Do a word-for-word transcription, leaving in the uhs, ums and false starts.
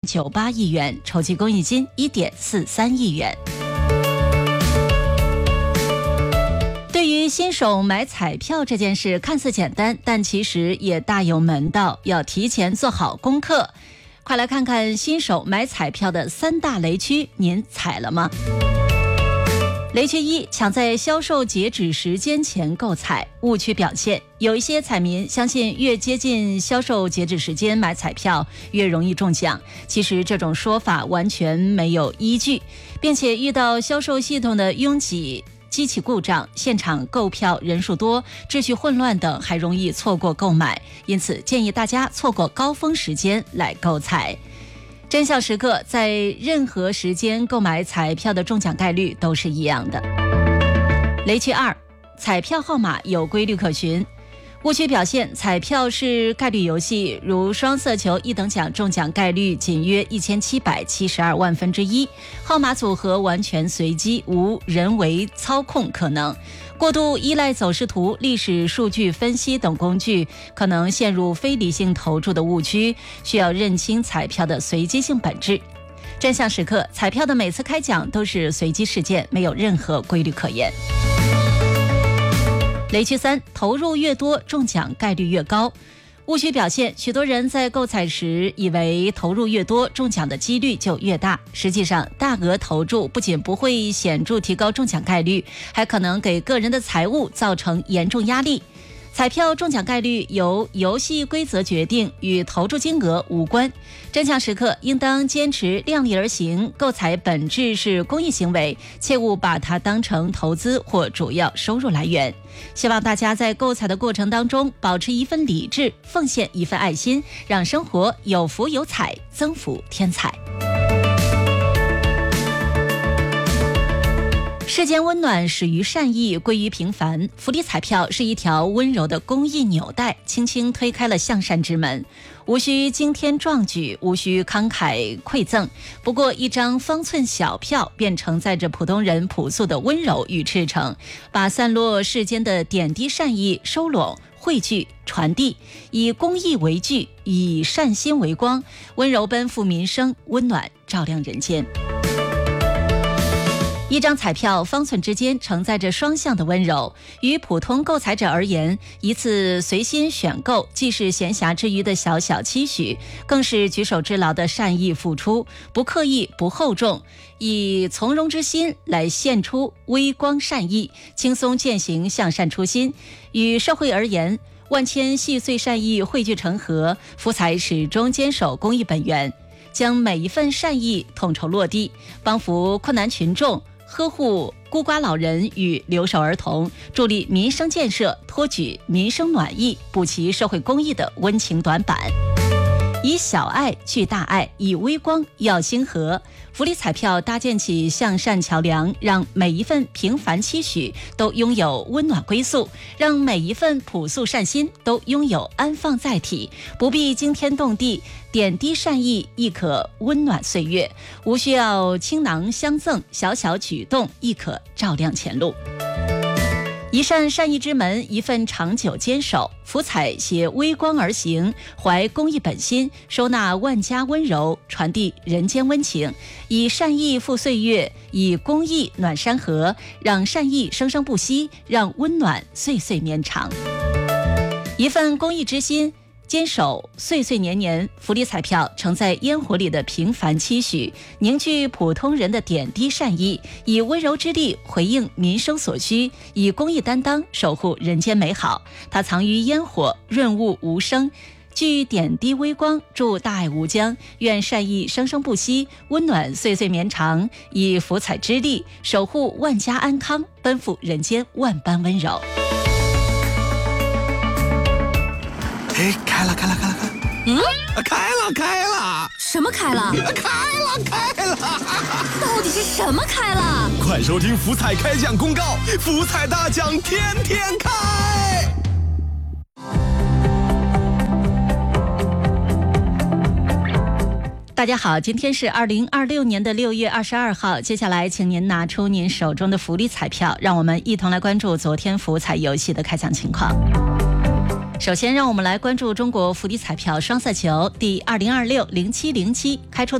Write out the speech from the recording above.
九八亿元，筹集公益金一点四三亿元。对于新手买彩票这件事看似简单，但其实也大有门道，要提前做好功课。快来看看新手买彩票的三大雷区，您踩了吗？雷区一，抢在销售截止时间前购彩，误区表现。有一些彩民相信越接近销售截止时间买彩票越容易中奖，其实这种说法完全没有依据，并且遇到销售系统的拥挤、机器故障、现场购票人数多、秩序混乱等，还容易错过购买，因此建议大家错过高峰时间来购彩。真相时刻，在任何时间购买彩票的中奖概率都是一样的。雷区二，彩票号码有规律可循。误区表现，彩票是概率游戏，如双色球一等奖中奖概率仅约一千七百七十二万分之一，号码组合完全随机，无人为操控可能。过度依赖走势图、历史数据分析等工具，可能陷入非理性投注的误区，需要认清彩票的随机性本质。真相时刻，彩票的每次开奖都是随机事件，没有任何规律可言。雷区三，投入越多，中奖概率越高。误区表现，许多人在购彩时以为投入越多，中奖的几率就越大。实际上，大额投注不仅不会显著提高中奖概率，还可能给个人的财务造成严重压力。彩票中奖概率由游戏规则决定，与投注金额无关。真相时刻应当坚持量力而行，购彩本质是公益行为，切勿把它当成投资或主要收入来源。希望大家在购彩的过程当中保持一份理智，奉献一份爱心，让生活有福有彩，增福添彩。世间温暖始于善意，归于平凡。福利彩票是一条温柔的公益纽带，轻轻推开了向善之门。无需惊天壮举，无需慷慨馈赠，不过一张方寸小票，便承载着普通人朴素的温柔与赤诚，把散落世间的点滴善意收拢、汇聚、传递，以公益为据，以善心为光，温柔奔赴民生，温暖照亮人间。一张彩票方寸之间承载着双向的温柔，于普通购彩者而言，一次随心选购既是闲暇之余的小小期许，更是举手之劳的善意付出，不刻意不厚重，以从容之心来献出微光善意，轻松践行向善初心。与社会而言，万千细碎善意汇聚成河，福彩始终坚守公益本源，将每一份善意统筹落地，帮扶困难群众，呵护孤寡老人与留守儿童，助力民生建设，托举民生暖意，补齐社会公益的温情短板。以小爱聚大爱，以微光耀星河。福利彩票搭建起向善桥梁，让每一份平凡期许都拥有温暖归宿，让每一份朴素善心都拥有安放载体。不必惊天动地，点滴善意亦可温暖岁月。无需要倾囊相赠，小小举动亦可照亮前路。一扇善意之门，一份长久坚守。福彩携微光而行，怀公益本心，收纳万家温柔，传递人间温情。以善意付岁月，以公益暖山河，让善意生生不息，让温暖岁岁绵长。一份公益之心，坚守岁岁年年。福利彩票承载烟火里的平凡期许，凝聚普通人的点滴善意，以温柔之力回应民生所需，以公益担当守护人间美好。它藏于烟火，润物无声，聚点滴微光，祝大爱无疆。愿善意生生不息，温暖岁岁绵长。以福彩之力守护万家安康，奔赴人间万般温柔。 哎，开了，开了，开了，开了！嗯，开了，开了！ 什么开了？ 开了，开了！ 到底是什么开了？ 快收听福彩开奖公告，福彩大奖天天开！ 大家好，今天是二零二六年的六月二十二号，接下来请您拿出您手中的福利彩票，让我们一同来关注昨天福彩游戏的开奖情况。首先让我们来关注中国福利彩票双色球第二零二六零七零七开出